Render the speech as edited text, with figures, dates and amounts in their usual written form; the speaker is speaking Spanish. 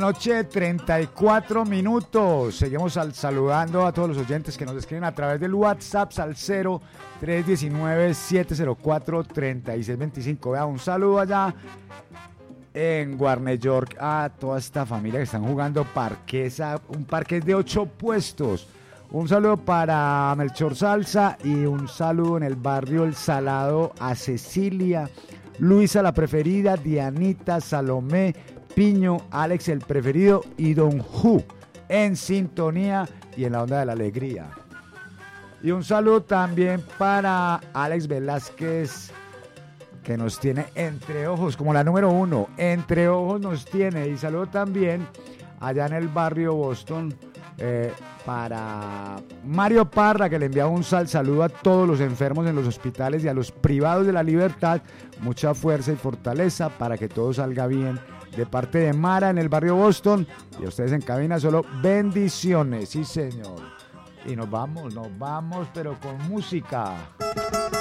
Noche, 34 minutos. Seguimos saludando a todos los oyentes que nos escriben a través del WhatsApp al 0319-704-3625. Vea, un saludo allá en Warner York a toda esta familia que están jugando parquesa, un parqués de 8 puestos. Un saludo para Melchor Salsa y un saludo en el barrio El Salado a Cecilia, Luisa la preferida, Dianita, Salomé, Piño, Alex el preferido y Don Ju en sintonía y en la onda de la alegría. Y un saludo también para Alex Velázquez, que nos tiene Entre Ojos, como la número 1, Entre Ojos nos tiene. Y saludo también allá en el barrio Boston para Mario Parra, que le envía un saludo a todos los enfermos en los hospitales y a los privados de la libertad. Mucha fuerza y fortaleza para que todo salga bien. De parte de Mara en el barrio Boston. Y a ustedes en cabina solo bendiciones, sí señor. Y nos vamos, pero con música.